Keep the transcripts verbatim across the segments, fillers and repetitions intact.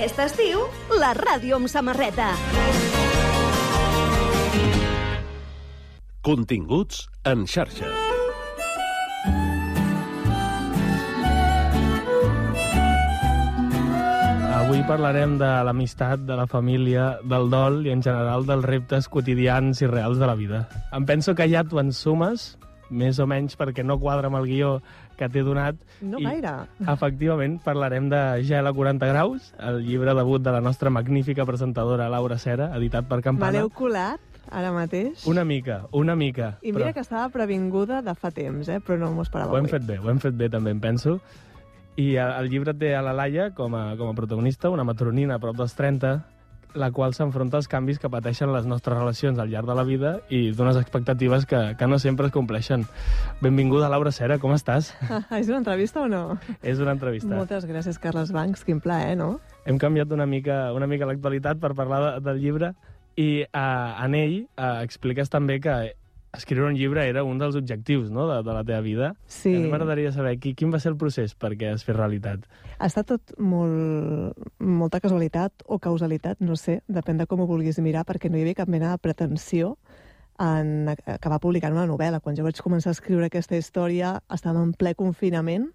Aquest estiu, la ràdio amb samarreta. Continguts en xarxa. Avui parlarem de l'amistat, de la família, del dol i en general dels reptes quotidians i reals de la vida. Em penso que ja t'ho ensumes, més o menys perquè no quadra amb el guió que t'he donat. No I, gaire. Efectivament, parlarem de Gel a quaranta graus, el llibre debut de la nostra magnífica presentadora Laura Cera, editat per Campana. Me l'heu colat ara mateix. Una mica, una mica. I mira però... que estava previnguda de fa temps, eh? Però no m'ho esperava Ho hem avui. fet bé, ho hem fet bé també, em penso. I el llibre té a la Laia com a, com a protagonista, una matronina a prop dels trenta, la qual s'enfronta als canvis que pateixen les nostres relacions al llarg de la vida i d'unes expectatives que, que no sempre es compleixen. Benvinguda, Laura Cera, com estàs? És una entrevista o no? És una entrevista. Moltes gràcies, Carles Bancs. Quin plaer, no? Hem canviat una mica, una mica l'actualitat per parlar de, del llibre i uh, en ell uh, expliques també que escriure un llibre era un dels objectius, no?, de, de la teva vida. Sí. A mi m'agradaria saber qui, quin va ser el procés perquè es fes realitat. Ha estat tot molt, molta casualitat o causalitat, no sé, depèn de com ho vulguis mirar, perquè no hi havia cap mena de pretensió en acabar publicant una novel·la. Quan jo vaig començar a escriure aquesta història estàvem en ple confinament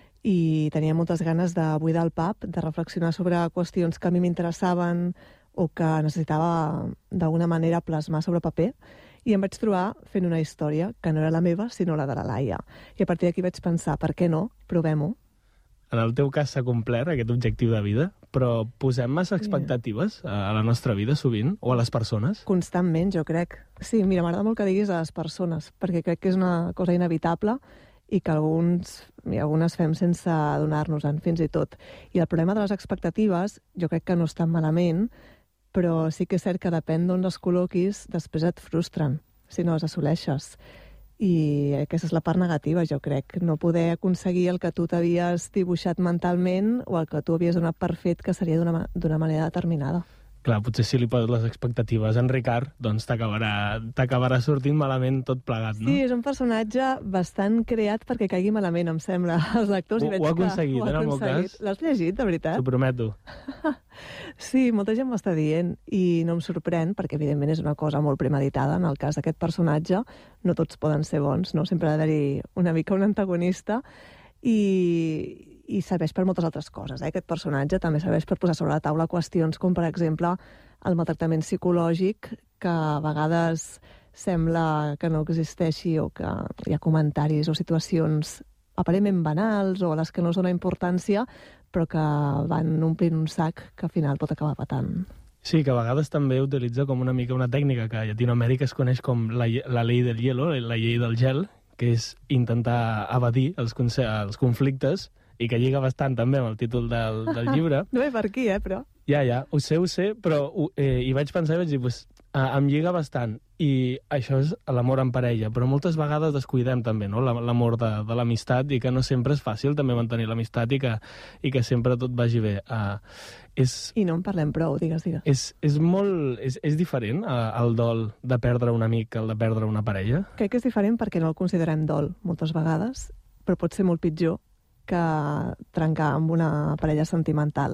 i tenia moltes ganes de buidar el pap, de reflexionar sobre qüestions que a mi m'interessaven o que necessitava d'alguna manera plasmar sobre paper. I em vaig trobar fent una història que no era la meva, sinó la de la Laia. I a partir d'aquí vaig pensar, per què no? Provem-ho. En el teu cas s'ha complert aquest objectiu de vida, però posem massa expectatives a la nostra vida sovint, o a les persones? Constantment, jo crec. Sí, mira, m'agrada molt que diguis a les persones, perquè crec que és una cosa inevitable i que alguns i algunes fem sense adonar-nos-en fins i tot. I el problema de les expectatives jo crec que no està malament, però sí que és cert que depèn d'on les col·loquis, després et frustren, si no les assoleixes. I aquesta és la part negativa, jo crec. No poder aconseguir el que tu t'havies dibuixat mentalment o el que tu havies donat per fet que seria d'una d'una manera determinada. Clar, potser si li poses les expectatives en Ricard, doncs t'acabarà t'acabarà sortint malament tot plegat, no? Sí, és un personatge bastant creat perquè caigui malament, em sembla, als lectors. Ho- i veig ho ha que aconseguit, ho ha en el meu aconseguit. cas. L'has llegit, de veritat? T'ho prometo. Sí, molta gent m'ho està dient i no em sorprèn perquè, evidentment, és una cosa molt premeditada. En el cas d'aquest personatge, no tots poden ser bons, no? Sempre ha d'haver-hi una mica un antagonista i, i serveix per moltes altres coses. Eh? Aquest personatge també serveix per posar sobre la taula qüestions com, per exemple, el maltractament psicològic, que a vegades sembla que no existeixi o que hi ha comentaris o situacions aparentment banals o a les que no es dona importància, però que van omplint un sac que al final pot acabar patant. Sí, que a vegades també utilitza com una mica una tècnica que a Llatinoamèrica es coneix com la, la llei del hielo, la llei del gel, que és intentar evadir els, els conflictes i que lliga bastant també amb el títol del, del llibre. No ve per aquí, eh, però... Ja, ja, ho sé, ho sé, però eh, hi vaig pensar i vaig dir, pues, eh, em lliga bastant, i això és l'amor en parella, però moltes vegades descuidem també, no?, l'amor de, de l'amistat, i que no sempre és fàcil també mantenir l'amistat i que, i que sempre tot vagi bé. Uh, és, I no en parlem prou, digues, digues. és, és molt... És, és diferent uh, el dol de perdre un amic que el de perdre una parella? Crec que és diferent perquè no el considerem dol moltes vegades, però pot ser molt pitjor que trencar amb una parella sentimental.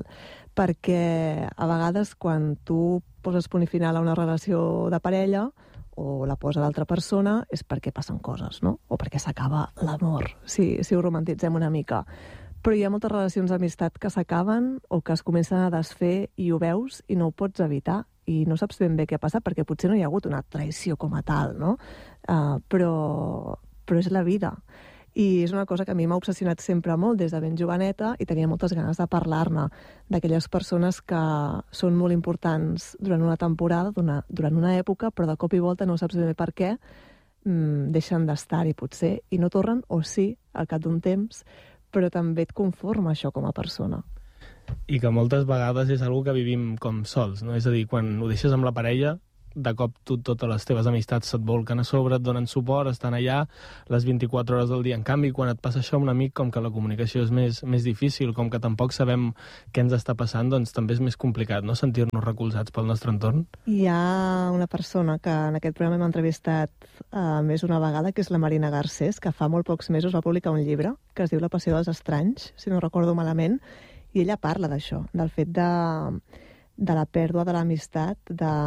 Perquè a vegades quan tu poses punt i final a una relació de parella o la posa l'altra persona és perquè passen coses, no? O perquè s'acaba l'amor, si, si ho romantitzem una mica. Però hi ha moltes relacions d'amistat que s'acaben o que es comencen a desfer i ho veus i no ho pots evitar i no saps ben bé què passa perquè potser no hi ha hagut una traïció com a tal, no? Uh, però, però és la vida. I és una cosa que a mi m'ha obsessionat sempre molt des de ben joveneta i tenia moltes ganes de parlar-ne, d'aquelles persones que són molt importants durant una temporada, durant, durant una època, però de cop i volta no saps ben bé per què, mmm, deixen d'estar-hi potser, i no tornen, o sí, al cap d'un temps, però també et conforma això com a persona. I que moltes vegades és algo que vivim com sols, no? És a dir, quan ho deixes amb la parella, de cop tu, totes les teves amistats se't volquen a sobre, et donen suport, estan allà les vint-i-quatre hores del dia. En canvi, quan et passa això amb un amic, com que la comunicació és més, més difícil, com que tampoc sabem què ens està passant, doncs també és més complicat, no?, sentir-nos recolzats pel nostre entorn. Hi ha una persona que en aquest programa hem entrevistat uh, més una vegada, que és la Marina Garcés, que fa molt pocs mesos va publicar un llibre que es diu La passió dels estranys, si no recordo malament, I ella parla d'això, del fet de, de la pèrdua de l'amistat,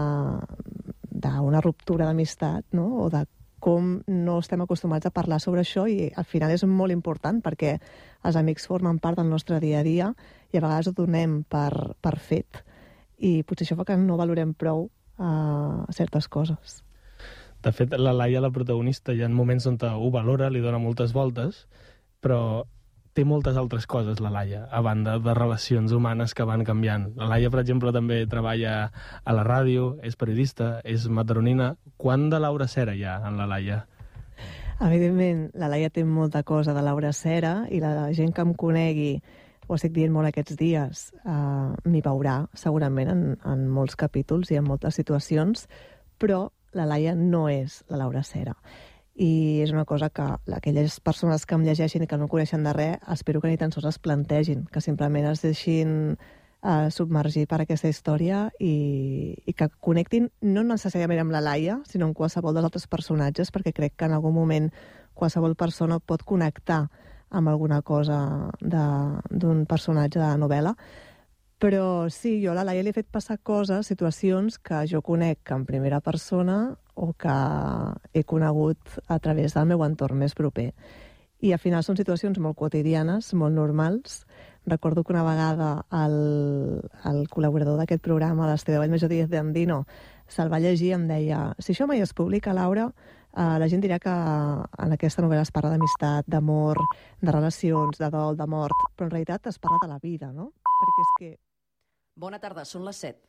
d'una ruptura d'amistat, no? O de com no estem acostumats a parlar sobre això, i al final és molt important perquè els amics formen part del nostre dia a dia i a vegades ho donem per, per fet, i potser això fa que no valorem prou uh, certes coses. De fet, la Laia, la protagonista, hi ha moments on ho valora, li dona moltes voltes, però té moltes altres coses, la Laia, a banda de relacions humanes que van canviant. La Laia, per exemple, també treballa a la ràdio, és periodista, és mataronina. Quant de Laura Cera hi ha en la Laia? Evidentment, la Laia té molta cosa de Laura Cera, i la gent que em conegui, ho estic dient molt aquests dies, uh, m'hi veurà segurament en, en molts capítols i en moltes situacions, però la Laia no és la Laura Cera. I és una cosa que aquelles persones que em llegeixin i que no coneixen de res, espero que ni tan sols es plantegin, que simplement es deixin uh, submergir per aquesta història i, i que connectin no necessàriament amb la Laia, sinó amb qualsevol dels altres personatges, perquè crec que en algun moment qualsevol persona pot connectar amb alguna cosa d'un personatge de la novel·la. Però sí, jo a la Laia li he fet passar coses, situacions que jo conec en primera persona o que he conegut a través del meu entorn més proper. I al final són situacions molt quotidianes, molt normals. Recordo que una vegada el, el col·laborador d'aquest programa, l'Esteve Vallmajor Díaz de Andino, se'l va llegir i em deia: si això mai es publica, Laura, eh, la gent dirà que en aquesta novel·la es parla d'amistat, d'amor, de relacions, de dol, de mort, però en realitat es parla de la vida, no? Perquè és que... Bona tarda, són les set.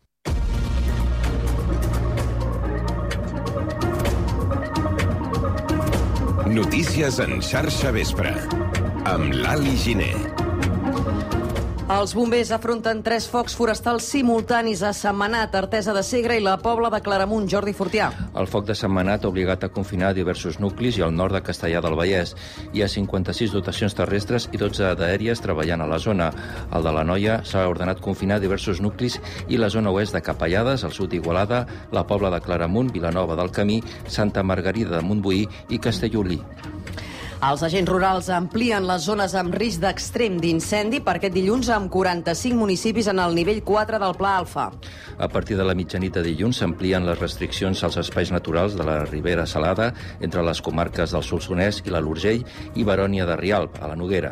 Notícies en xarxa vespre, amb l'Ali Giner. Els bombers afronten tres focs forestals simultanis a Sentmenat, Artesa de Segre i la Pobla de Claramunt. Jordi Fortià. El foc de Sentmenat ha obligat a confinar diversos nuclis i al nord de Castellar del Vallès. Hi ha cinquanta-sis dotacions terrestres i dotze d'aèries treballant a la zona. Al de l'Anoia s'ha ordenat confinar diversos nuclis i la zona oest de Capellades, al sud d'Igualada, la Pobla de Claramunt, Vilanova del Camí, Santa Margarida de Montbuí i Castellolí. Els agents rurals amplien les zones amb risc d'extrem d'incendi per aquest dilluns amb quaranta-cinc municipis en el nivell quatre del Pla Alfa. A partir de la mitjanit de dilluns s'amplien les restriccions als espais naturals de la Ribera Salada entre les comarques del Solsonès i l'Alt Urgell i Barònia de Rialb, a la Noguera.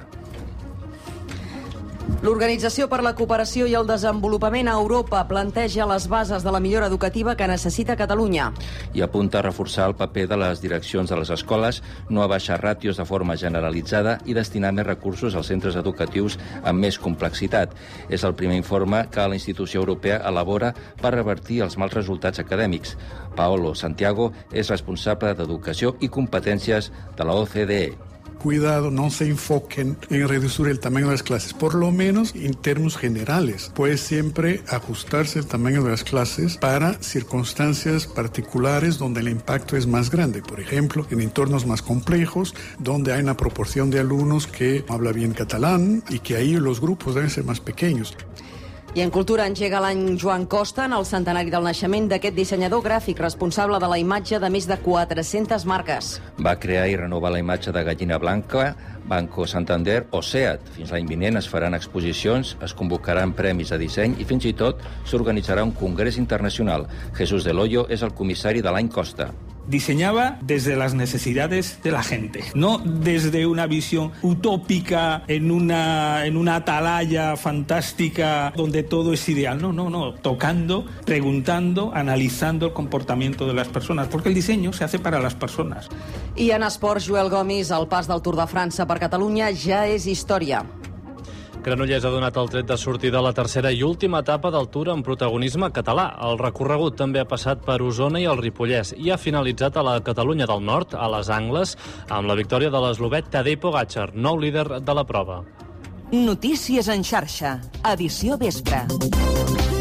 L'Organització per la Cooperació i el Desenvolupament a Europa planteja les bases de la millora educativa que necessita Catalunya. I apunta a reforçar el paper de les direccions de les escoles, no a baixar ràtios de forma generalitzada i destinar més recursos als centres educatius amb més complexitat. És el primer informe que la institució europea elabora per revertir els mals resultats acadèmics. Paolo Santiago és responsable d'Educació i Competències de la O C D E. Cuidado, no se enfoquen en reducir el tamaño de las clases, por lo menos en términos generales. Puede siempre ajustarse el tamaño de las clases para circunstancias particulares donde el impacto es más grande. Por ejemplo, en entornos más complejos, donde hay una proporción de alumnos que habla bien catalán y que ahí los grupos deben ser más pequeños. I en cultura engega l'any Joan Costa en el centenari del naixement d'aquest dissenyador gràfic responsable de la imatge de més de quatre-centes marques. Va crear i renovar la imatge de Gallina Blanca, Banco Santander o SEAT. Fins l'any vinent es faran exposicions, es convocaran premis de disseny i fins i tot s'organitzarà un congrés internacional. Jesús del Hoyo és el comissari de l'any Costa. Diseñaba desde las necesidades de la gente, no desde una visión utópica en una, en una atalaya fantástica donde todo es ideal. No, no, no. Tocando, preguntando, analizando el comportamiento de las personas, porque el diseño se hace para las personas. I en esports, Joel Gomis, el pas del Tour de França per Catalunya ja és història. Granollers ha donat el tret de sortida a la tercera i última etapa del Tour amb protagonisme català. El recorregut també ha passat per Osona i el Ripollès i ha finalitzat a la Catalunya del Nord, a les Angles, amb la victòria de l'eslovet Tadej Pogačar, nou líder de la prova. Notícies en xarxa, edició vespre.